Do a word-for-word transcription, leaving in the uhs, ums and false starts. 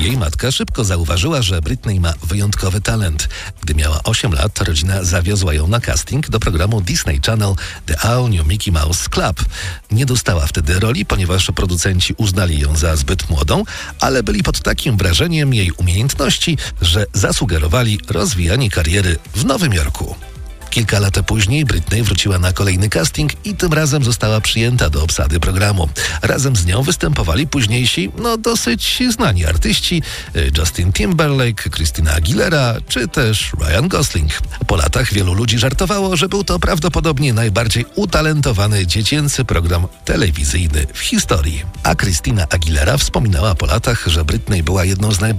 Jej matka szybko zauważyła, że Britney ma wyjątkowy talent. Gdy miała osiem lat, rodzina zawiozła ją na casting do programu Disney Channel The All New Mickey Mouse Club. Nie dostała wtedy roli, ponieważ producenci uznali ją za zbyt młodą, ale byli pod takim wrażeniem jej umiejętności, że zasugerowali rozwijanie kariery w Nowym Jorku. Kilka lat później Britney wróciła na kolejny casting i tym razem została przyjęta do obsady programu. Razem z nią występowali późniejsi, no dosyć znani artyści Justin Timberlake, Christina Aguilera czy też Ryan Gosling. Po latach wielu ludzi żartowało, że był to prawdopodobnie najbardziej utalentowany dziecięcy program telewizyjny w historii. A Christina Aguilera wspominała po latach, że Britney była jedną z najbardziej